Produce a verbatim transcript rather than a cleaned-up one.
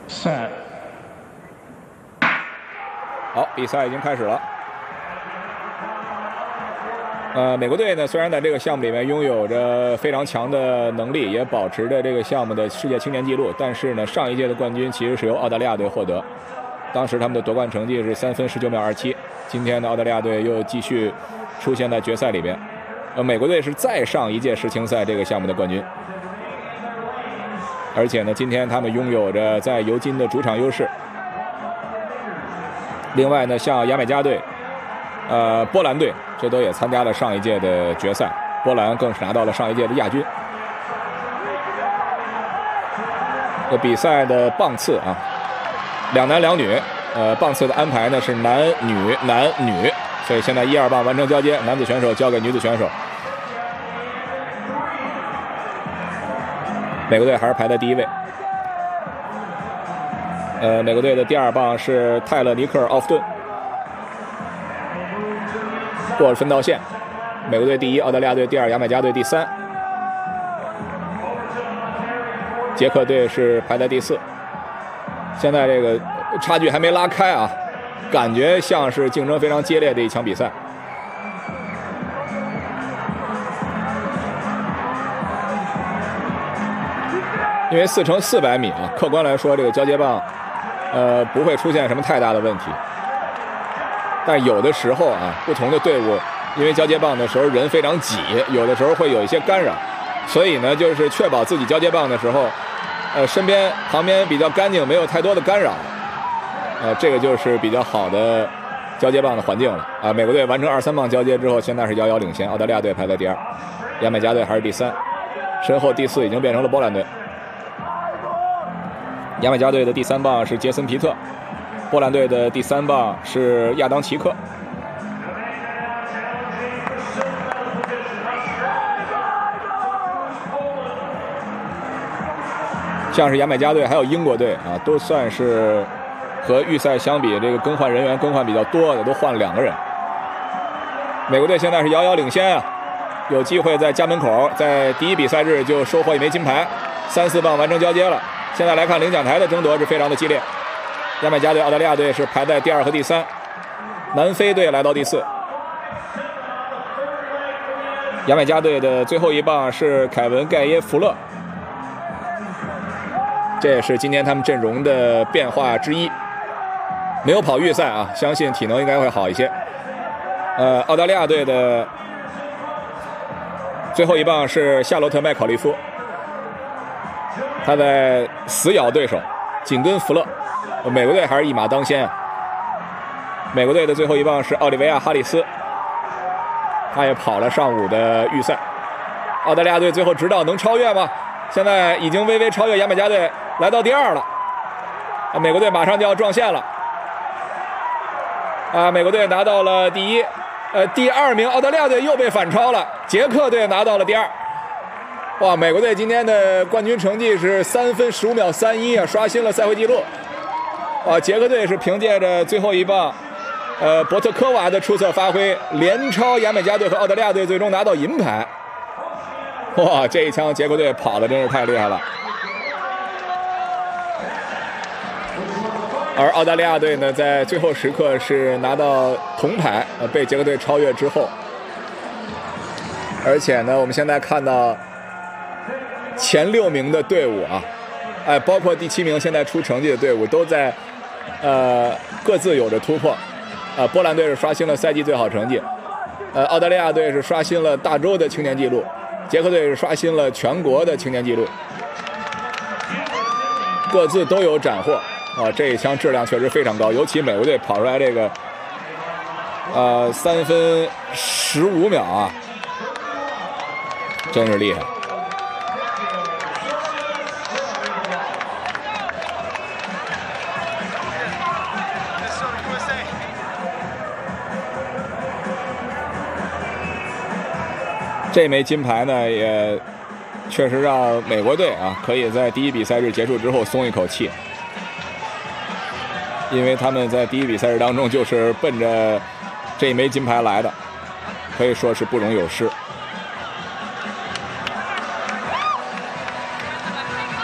Set。 好，比赛已经开始了。呃，美国队呢，虽然在这个项目里面拥有着非常强的能力，也保持着这个项目的世界青年纪录，但是呢，上一届的冠军其实是由澳大利亚队获得，当时他们的夺冠成绩是三分十九秒二七。今天的澳大利亚队又继续出现在决赛里边，呃，美国队是再上一届世青赛这个项目的冠军，而且呢，今天他们拥有着在尤金的主场优势。另外呢，像牙买加队、呃波兰队，这都也参加了上一届的决赛，波兰更是拿到了上一届的亚军。这比赛的棒次啊，两男两女，呃，棒次的安排呢是男女男女，所以现在一二棒完成交接，男子选手交给女子选手。美国队还是排在第一位。呃，美国队的第二棒是泰勒·尼克尔·奥夫顿，过了分道线。美国队第一，澳大利亚队第二，牙买加队第三，捷克队是排在第四。现在这个差距还没拉开啊，感觉像是竞争非常激烈的一场比赛。因为四乘四百米啊，客观来说，这个交接棒，呃，不会出现什么太大的问题。但有的时候啊，不同的队伍因为交接棒的时候人非常挤，有的时候会有一些干扰，所以呢，就是确保自己交接棒的时候，呃，身边旁边比较干净，没有太多的干扰，呃，这个就是比较好的交接棒的环境了啊。美国队完成二三棒交接之后，现在是遥遥领先，澳大利亚队排在第二，牙买加队还是第三，身后第四已经变成了波兰队。牙买加队的第三棒是杰森·皮特，波兰队的第三棒是亚当·齐克。像是牙买加队还有英国队啊，都算是和预赛相比，这个更换人员更换比较多的，都换了两个人。美国队现在是遥遥领先啊，有机会在家门口在第一比赛日就收获一枚金牌，三四棒完成交接了。现在来看领奖台的争夺是非常的激烈，牙买加队、澳大利亚队是排在第二和第三，南非队来到第四。牙买加队的最后一棒是凯文·盖耶弗勒，这也是今天他们阵容的变化之一。没有跑预赛啊，相信体能应该会好一些。呃，澳大利亚队的最后一棒是夏洛特·麦考利夫。他在死咬对手，紧跟弗勒。美国队还是一马当先。美国队的最后一棒是奥利维亚·哈里斯，他也跑了上午的预赛。澳大利亚队最后直到能超越吗？现在已经微微超越牙买加队，来到第二了。美国队马上就要撞线了。啊，美国队拿到了第一，呃，第二名澳大利亚队又被反超了，捷克队拿到了第二。哇，美国队今天的冠军成绩是三分十五秒三一啊，刷新了赛会纪录。哇，捷克队是凭借着最后一棒，呃，博特科娃的出色发挥，连超牙买加队和澳大利亚队，最终拿到银牌。哇，这一枪捷克队跑的真是太厉害了。而澳大利亚队呢，在最后时刻是拿到铜牌，呃，被捷克队超越之后。而且呢，我们现在看到前六名的队伍啊，哎，包括第七名现在出成绩的队伍，都在呃各自有着突破。呃，波兰队是刷新了赛季最好成绩，呃，澳大利亚队是刷新了大洲的青年纪录，捷克队是刷新了全国的青年纪录，各自都有斩获啊！这一枪质量确实非常高，尤其美国队跑出来这个呃三分十五秒啊，真是厉害。这枚金牌呢，也确实让美国队啊可以在第一比赛日结束之后松一口气，因为他们在第一比赛日当中就是奔着这一枚金牌来的，可以说是不容有失。